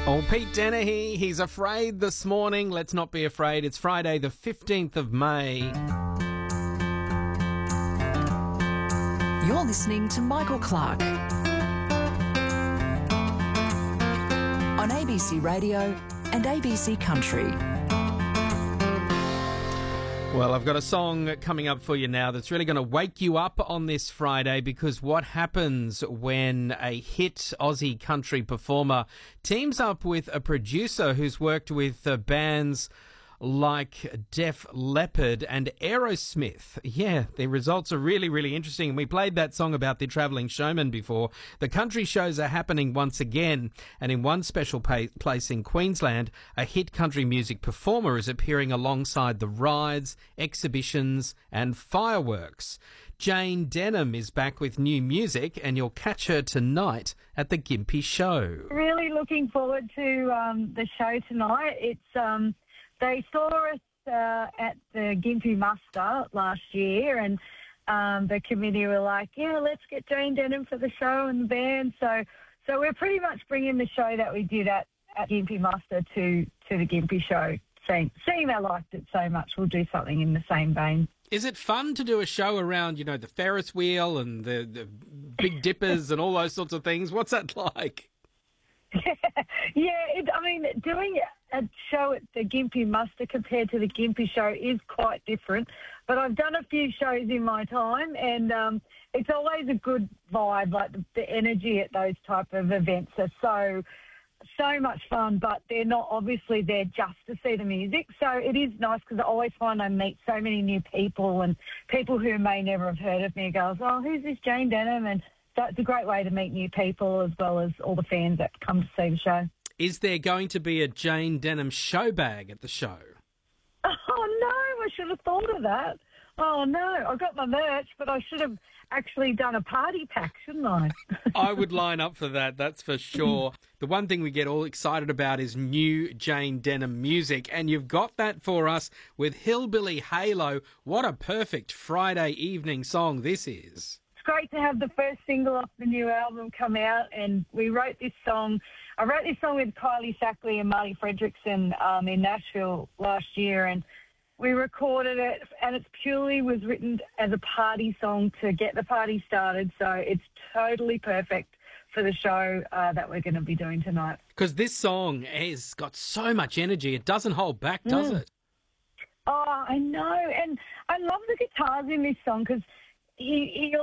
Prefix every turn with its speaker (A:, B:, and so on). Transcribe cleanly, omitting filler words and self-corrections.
A: Oh, Pete Dennehy, he's afraid this morning. Let's not be afraid. It's Friday the 15th of May.
B: You're listening to Michael Clark on ABC Radio and ABC Country.
A: Well, I've got a song coming up for you now that's really going to wake you up on this Friday, because what happens when a hit Aussie country performer teams up with a producer who's worked with bands like Def Leppard and Aerosmith. Yeah, the results are really, really interesting. And we played that song about the travelling showman before. The country shows are happening once again. And in one special place in Queensland, a hit country music performer is appearing alongside the rides, exhibitions and fireworks. Jane Denham is back with new music, and you'll catch her tonight at the Gympie Show.
C: Really looking forward to the show tonight. It's they saw us at the Gympie Muster last year, and the committee were like, yeah, let's get Jane Denham for the show and the band. So we're pretty much bringing the show that we did at Gympie Muster to the Gympie Show. Seeing they liked it so much, we'll do something in the same vein.
A: Is it fun to do a show around, you know, the Ferris wheel and the Big Dippers and all those sorts of things? What's that like?
C: Yeah, doing a show at the Gympie Muster compared to the Gympie Show is quite different. But I've done a few shows in my time, and it's always a good vibe. Like the energy at those type of events are so much fun, but they're not obviously there just to see the music. So it is nice, because I always find I meet so many new people, and people who may never have heard of me goes, oh, who's this Jane Denham? And so it's a great way to meet new people, as well as all the fans that come to see the show.
A: Is there going to be a Jane Denham show bag at the show?
C: Oh, no, I should have thought of that. Oh, no, I got my merch, but I should have actually done a party pack, shouldn't I?
A: I would line up for that, that's for sure. The one thing we get all excited about is new Jane Denham music, and you've got that for us with Hillbilly Halo. What a perfect Friday evening song this is.
C: Great to have the first single off the new album come out, and I wrote this song with Kylie Sackley and Marty Fredrickson in Nashville last year, and we recorded it, and it purely was written as a party song to get the party started, so it's totally perfect for the show that we're going to be doing tonight. Because
A: this song has got so much energy, it doesn't hold back, does it?
C: Oh, I know, and I love the guitars in this song, because he